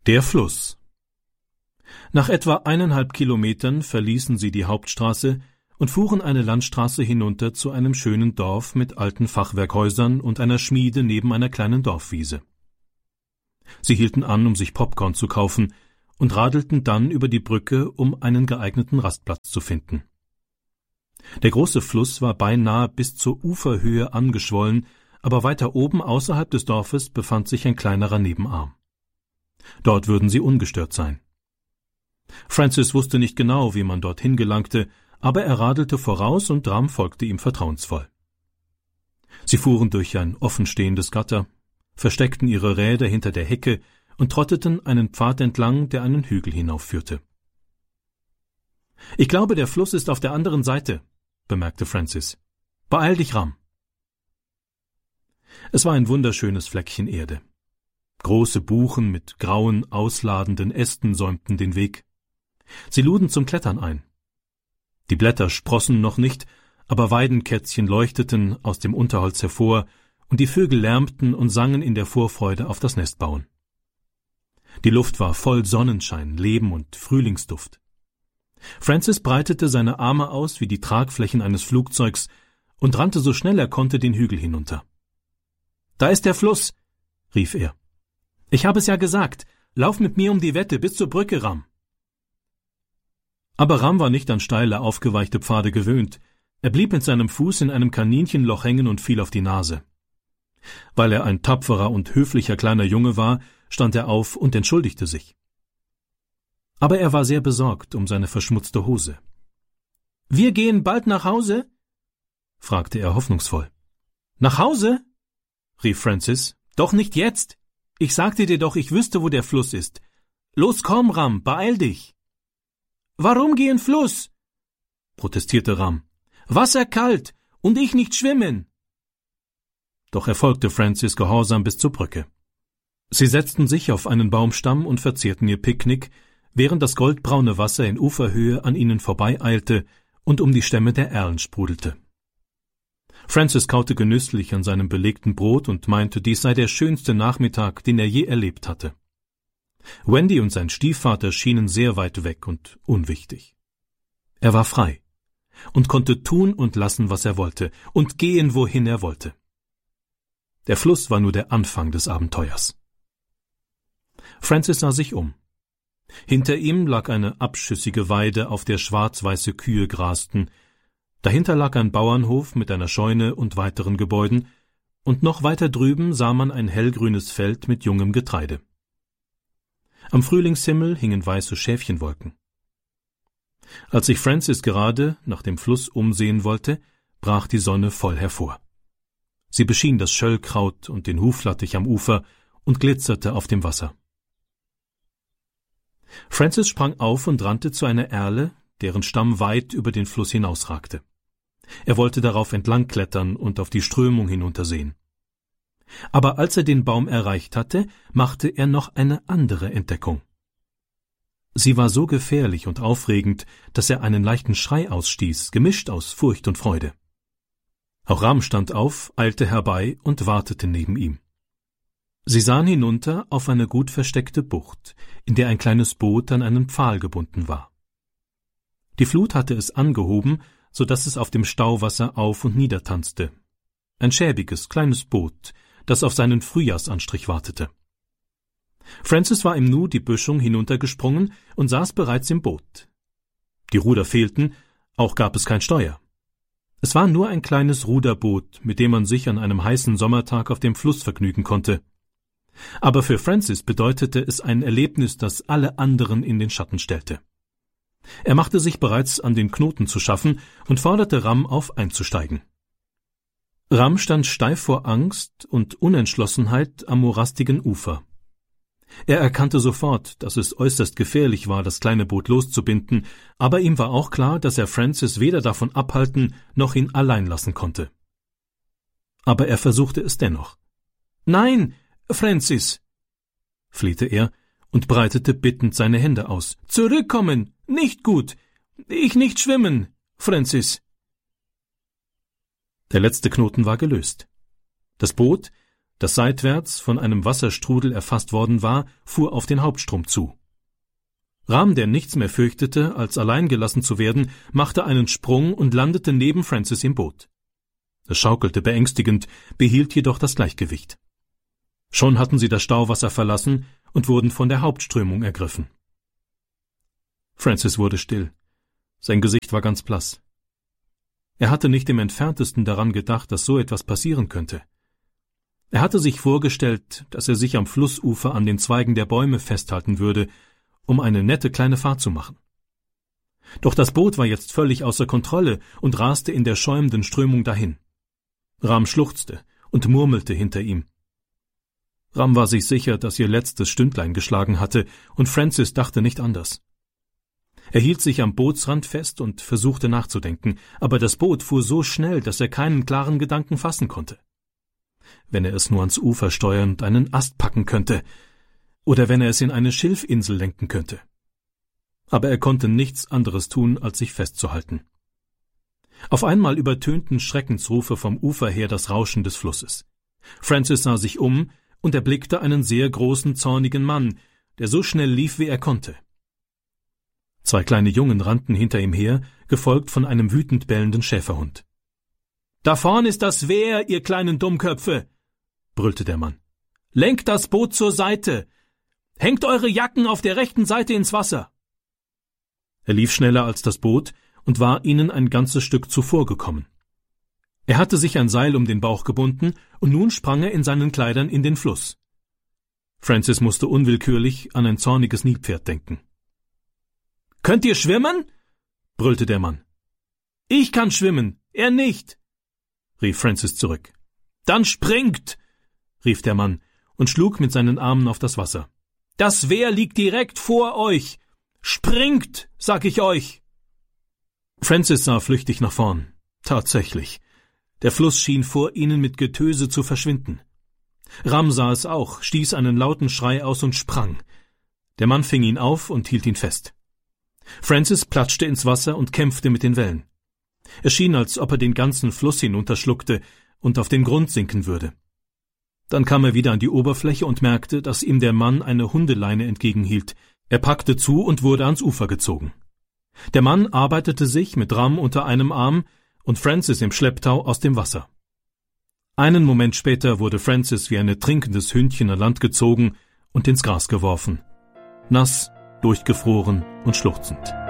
Der Fluss. Nach etwa 1,5 Kilometern verließen sie die Hauptstraße und fuhren eine Landstraße hinunter zu einem schönen Dorf mit alten Fachwerkhäusern und einer Schmiede neben einer kleinen Dorfwiese. Sie hielten an, um sich Popcorn zu kaufen, und radelten dann über die Brücke, um einen geeigneten Rastplatz zu finden. Der große Fluss war beinahe bis zur Uferhöhe angeschwollen, aber weiter oben außerhalb des Dorfes befand sich ein kleinerer Nebenarm. Dort würden sie ungestört sein. Francis wusste nicht genau, wie man dorthin gelangte, aber er radelte voraus und Ram folgte ihm vertrauensvoll. Sie fuhren durch ein offenstehendes Gatter, versteckten ihre Räder hinter der Hecke und trotteten einen Pfad entlang, der einen Hügel hinaufführte. »Ich glaube, der Fluss ist auf der anderen Seite«, bemerkte Francis. »Beeil dich, Ram.« Es war ein wunderschönes Fleckchen Erde. Große Buchen mit grauen, ausladenden Ästen säumten den Weg. Sie luden zum Klettern ein. Die Blätter sprossen noch nicht, aber Weidenkätzchen leuchteten aus dem Unterholz hervor, und die Vögel lärmten und sangen in der Vorfreude auf das Nestbauen. Die Luft war voll Sonnenschein, Leben und Frühlingsduft. Francis breitete seine Arme aus wie die Tragflächen eines Flugzeugs und rannte so schnell er konnte den Hügel hinunter. »Da ist der Fluss«, rief er. »Ich habe es ja gesagt, lauf mit mir um die Wette bis zur Brücke, Ram.« Aber Ram war nicht an steile, aufgeweichte Pfade gewöhnt. Er blieb mit seinem Fuß in einem Kaninchenloch hängen und fiel auf die Nase. Weil er ein tapferer und höflicher kleiner Junge war, stand er auf und entschuldigte sich. Aber er war sehr besorgt um seine verschmutzte Hose. »Wir gehen bald nach Hause?« fragte er hoffnungsvoll. »Nach Hause?« rief Francis. »Doch nicht jetzt. Ich sagte dir doch, ich wüsste, wo der Fluss ist. Los, komm, Ram, beeil dich.« »Warum gehen Fluss?« protestierte Ram. »Wasser kalt und ich nicht schwimmen.« Doch er folgte Francis gehorsam bis zur Brücke. Sie setzten sich auf einen Baumstamm und verzehrten ihr Picknick, während das goldbraune Wasser in Uferhöhe an ihnen vorbeieilte und um die Stämme der Erlen sprudelte. Francis kaute genüsslich an seinem belegten Brot und meinte, dies sei der schönste Nachmittag, den er je erlebt hatte. Wendy und sein Stiefvater schienen sehr weit weg und unwichtig. Er war frei und konnte tun und lassen, was er wollte, und gehen, wohin er wollte. Der Fluss war nur der Anfang des Abenteuers. Francis sah sich um. Hinter ihm lag eine abschüssige Weide, auf der schwarz-weiße Kühe grasten. Dahinter lag ein Bauernhof mit einer Scheune und weiteren Gebäuden, und noch weiter drüben sah man ein hellgrünes Feld mit jungem Getreide. Am Frühlingshimmel hingen weiße Schäfchenwolken. Als sich Francis gerade nach dem Fluss umsehen wollte, brach die Sonne voll hervor. Sie beschien das Schöllkraut und den Huflattich am Ufer und glitzerte auf dem Wasser. Francis sprang auf und rannte zu einer Erle, deren Stamm weit über den Fluss hinausragte. Er wollte darauf entlang klettern und auf die Strömung hinuntersehen. Aber als er den Baum erreicht hatte, machte er noch eine andere Entdeckung. Sie war so gefährlich und aufregend, dass er einen leichten Schrei ausstieß, gemischt aus Furcht und Freude. Auch Ram stand auf, eilte herbei und wartete neben ihm. Sie sahen hinunter auf eine gut versteckte Bucht, in der ein kleines Boot an einen Pfahl gebunden war. Die Flut hatte es angehoben, so dass es auf dem Stauwasser auf und nieder tanzte. Ein schäbiges, kleines Boot, das auf seinen Frühjahrsanstrich wartete. Francis war im Nu die Böschung hinuntergesprungen und saß bereits im Boot. Die Ruder fehlten, auch gab es kein Steuer. Es war nur ein kleines Ruderboot, mit dem man sich an einem heißen Sommertag auf dem Fluss vergnügen konnte. Aber für Francis bedeutete es ein Erlebnis, das alle anderen in den Schatten stellte. Er machte sich bereits an den Knoten zu schaffen und forderte Ram auf, einzusteigen. Ram stand steif vor Angst und Unentschlossenheit am morastigen Ufer. Er erkannte sofort, dass es äußerst gefährlich war, das kleine Boot loszubinden, aber ihm war auch klar, dass er Francis weder davon abhalten noch ihn allein lassen konnte. Aber er versuchte es dennoch. »Nein, Francis«, flehte er und breitete bittend seine Hände aus. »Zurückkommen! Nicht gut! Ich nicht schwimmen, Francis!« Der letzte Knoten war gelöst. Das Boot, das seitwärts von einem Wasserstrudel erfasst worden war, fuhr auf den Hauptstrom zu. Ram, der nichts mehr fürchtete, als allein gelassen zu werden, machte einen Sprung und landete neben Francis im Boot. Es schaukelte beängstigend, behielt jedoch das Gleichgewicht. Schon hatten sie das Stauwasser verlassen und wurden von der Hauptströmung ergriffen. Francis wurde still. Sein Gesicht war ganz blass. Er hatte nicht im Entferntesten daran gedacht, dass so etwas passieren könnte. Er hatte sich vorgestellt, dass er sich am Flussufer an den Zweigen der Bäume festhalten würde, um eine nette kleine Fahrt zu machen. Doch das Boot war jetzt völlig außer Kontrolle und raste in der schäumenden Strömung dahin. Ram schluchzte und murmelte hinter ihm. Ram war sich sicher, dass ihr letztes Stündlein geschlagen hatte, und Francis dachte nicht anders. Er hielt sich am Bootsrand fest und versuchte nachzudenken, aber das Boot fuhr so schnell, dass er keinen klaren Gedanken fassen konnte. Wenn er es nur ans Ufer steuern und einen Ast packen könnte, oder wenn er es in eine Schilfinsel lenken könnte. Aber er konnte nichts anderes tun, als sich festzuhalten. Auf einmal übertönten Schreckensrufe vom Ufer her das Rauschen des Flusses. Francis sah sich um und erblickte einen sehr großen, zornigen Mann, der so schnell lief, wie er konnte. 2 kleine Jungen rannten hinter ihm her, gefolgt von einem wütend bellenden Schäferhund. »Da vorn ist das Wehr, ihr kleinen Dummköpfe«, brüllte der Mann. »Lenkt das Boot zur Seite! Hängt eure Jacken auf der rechten Seite ins Wasser!« Er lief schneller als das Boot und war ihnen ein ganzes Stück zuvor gekommen. Er hatte sich ein Seil um den Bauch gebunden, und nun sprang er in seinen Kleidern in den Fluss. Francis musste unwillkürlich an ein zorniges Nilpferd denken. »Könnt ihr schwimmen?« brüllte der Mann. »Ich kann schwimmen, er nicht«, rief Francis zurück. »Dann springt«, rief der Mann und schlug mit seinen Armen auf das Wasser. »Das Wehr liegt direkt vor euch. Springt, sag ich euch!« Francis sah flüchtig nach vorn. Tatsächlich. Der Fluss schien vor ihnen mit Getöse zu verschwinden. Ram sah es auch, stieß einen lauten Schrei aus und sprang. Der Mann fing ihn auf und hielt ihn fest. Francis platschte ins Wasser und kämpfte mit den Wellen. Es schien, als ob er den ganzen Fluss hinunterschluckte und auf den Grund sinken würde. Dann kam er wieder an die Oberfläche und merkte, dass ihm der Mann eine Hundeleine entgegenhielt. Er packte zu und wurde ans Ufer gezogen. Der Mann arbeitete sich mit Ram unter einem Arm und Francis im Schlepptau aus dem Wasser. Einen Moment später wurde Francis wie ein trinkendes Hündchen an Land gezogen und ins Gras geworfen. Nass, durchgefroren und schluchzend.